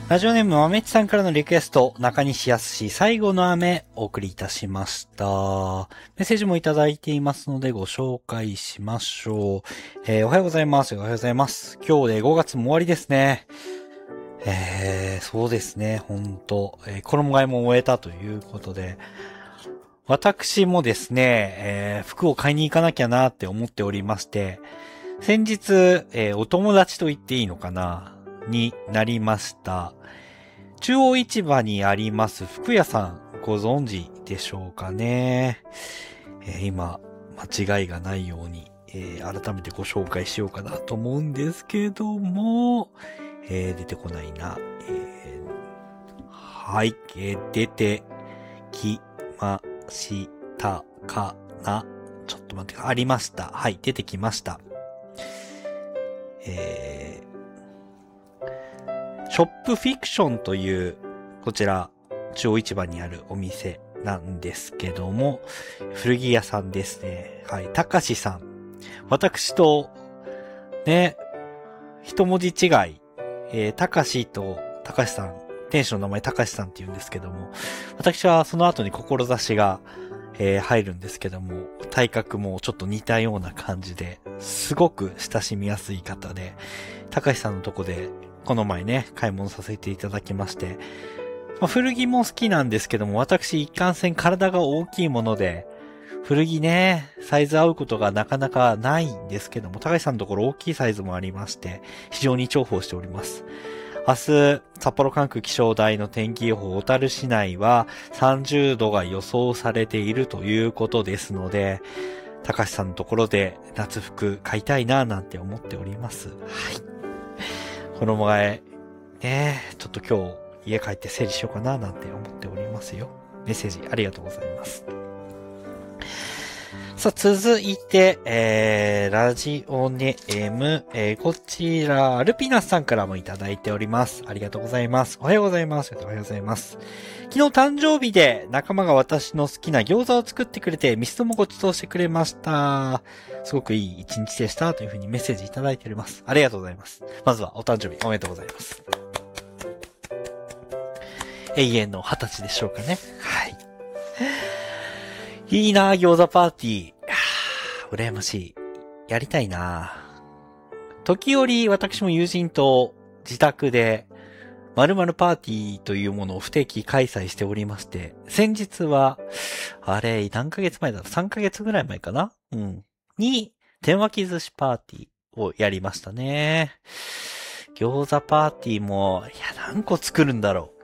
ラジオネームまめちさんからのリクエスト、中西康最後の雨お送りいたしました。メッセージもいただいていますのでご紹介しましょう。おはようございます。おはようございます。今日で5月も終わりですね。そうですね、ほんと、衣替えも終えたということで、私もですね、服を買いに行かなきゃなって思っておりまして、先日、お友達と言っていいのかなになりました。中央市場にあります服屋さんご存知でしょうかね。今間違いがないように、改めてご紹介しようかなと思うんですけども、出てこないな。はい、出てきましたかな。ちょっと待って、ありました。はい、出てきました。ショップフィクションという、こちら、中央市場にあるお店なんですけども、古着屋さんですね。はい、たかしさん。私と、ね、一文字違い、たかしとたかしさん、店主の名前たかしさんって言うんですけども、私はその後に志が、入るんですけども、体格もちょっと似たような感じで、すごく親しみやすい方で、たかしさんのとこで、この前ね、買い物させていただきまして、古着も好きなんですけども、私一貫性体が大きいもので、古着ね、サイズ合うことがなかなかないんですけども、高橋さんのところ大きいサイズもありまして、非常に重宝しております。明日、札幌管区気象台の天気予報、小樽市内は30度が予想されているということですので、高橋さんのところで夏服買いたいななんて思っております。はい。衣替え、ね、ちょっと今日家帰って整理しようかななんて思っておりますよ。メッセージありがとうございます。さあ、続いて、ラジオネーム、こちら、アルピナスさんからもいただいております。ありがとうございます。おはようございます。おはようございます。昨日誕生日で仲間が私の好きな餃子を作ってくれて、ミストもご馳走してくれました。すごくいい一日でしたというふうにメッセージいただいております。ありがとうございます。まずはお誕生日おめでとうございます。永遠の20歳でしょうかね。はい。いいなぁ、餃子パーティー。羨ましい。やりたいなぁ。時折、私も友人と自宅で、〇〇パーティーというものを不定期開催しておりまして、先日は、あれ、何ヶ月前だろう ?3 ヶ月ぐらい前かなに、天巻き寿司パーティーをやりましたね。餃子パーティーも、いや、何個作るんだろ